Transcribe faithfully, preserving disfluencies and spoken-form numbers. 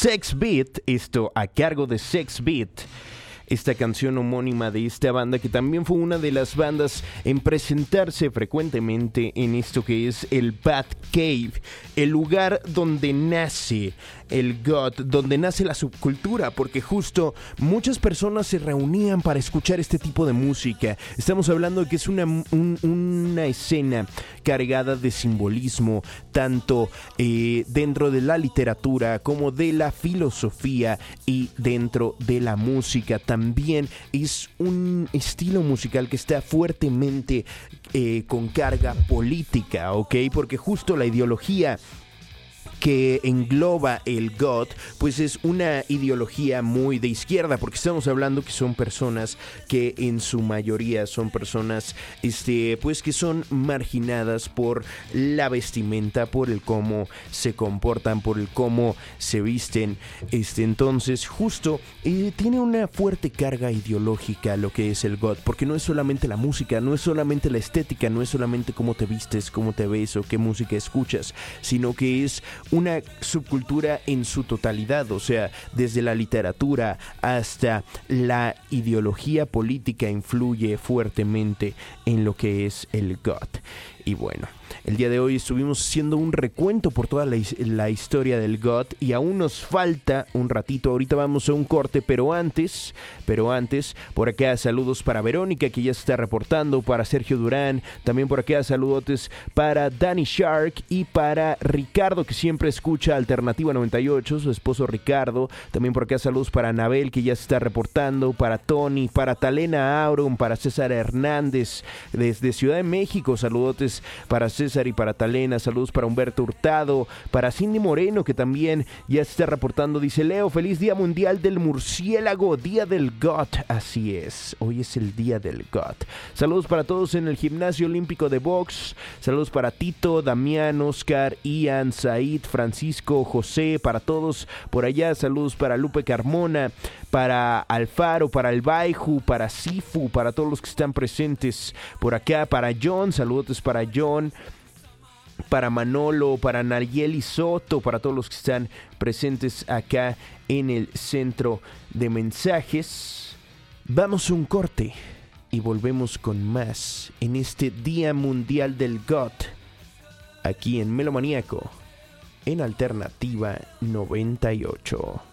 Sex Beat, esto a cargo de Sex Beat. Esta canción homónima de esta banda, que también fue una de las bandas en presentarse frecuentemente en esto que es el Batcave, el lugar donde nace el goth, donde nace la subcultura, porque justo muchas personas se reunían para escuchar este tipo de música. Estamos hablando de que es una, un, una escena cargada de simbolismo, tanto eh, dentro de la literatura como de la filosofía y dentro de la música. También es un estilo musical que está fuertemente eh, con carga política, ¿ok? Porque justo la ideología que engloba el goth, pues es una ideología muy de izquierda, porque estamos hablando que son personas que en su mayoría son personas, este, pues que son marginadas por la vestimenta, por el cómo se comportan, por el cómo se visten, este, entonces justo eh, tiene una fuerte carga ideológica lo que es el goth, porque no es solamente la música, no es solamente la estética, no es solamente cómo te vistes, cómo te ves o qué música escuchas, sino que es una subcultura en su totalidad, o sea, desde la literatura hasta la ideología política influye fuertemente en lo que es el goth. Y bueno, el día de hoy estuvimos haciendo un recuento por toda la, la historia del goth y aún nos falta un ratito. Ahorita vamos a un corte, pero antes, pero antes, por acá saludos para Verónica, que ya se está reportando, para Sergio Durán, también por acá saludotes para Danny Shark y para Ricardo, que siempre escucha Alternativa noventa y ocho, su esposo Ricardo. También por acá saludos para Anabel, que ya se está reportando, para Tony, para Talena Auron, para César Hernández desde Ciudad de México, saludotes para César y para Talena, saludos para Humberto Hurtado, para Cindy Moreno, que también ya se está reportando, dice Leo, feliz Día Mundial del Murciélago, Día del goth. Así es, hoy es el Día del goth. Saludos para todos en el Gimnasio Olímpico de Box, saludos para Tito, Damián, Oscar, Ian, Said, Francisco, José, para todos por allá, saludos para Lupe Carmona, para Alfaro, para el Baiju, para Sifu, para todos los que están presentes por acá, para John, saludos para John, para Manolo, para Nayeli Soto, para todos los que están presentes acá en el centro de mensajes. Vamos a un corte y volvemos con más en este Día Mundial del Goth, aquí en Melomaníaco, en Alternativa noventa y ocho.